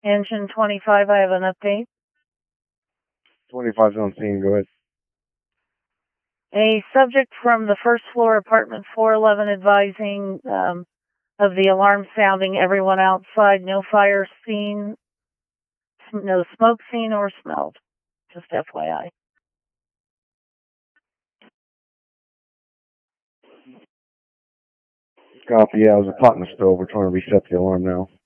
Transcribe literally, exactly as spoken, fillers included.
Engine twenty-five, I have an update. twenty-five's on scene, go ahead. A subject from the first floor, apartment four eleven, advising um, of the alarm sounding, everyone outside, no fire seen, no smoke seen or smelled. Just F Y I. Copy, yeah, it was a pot in the stove. We're trying to reset the alarm now.